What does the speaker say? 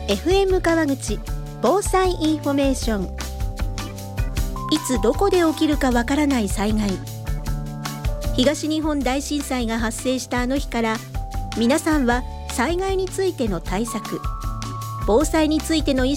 FM 川口防災インフォメーション。いつどこで起きるかわからない災害。東日本大震災が発生したあの日から、皆さんは災害についての対策、防災についての意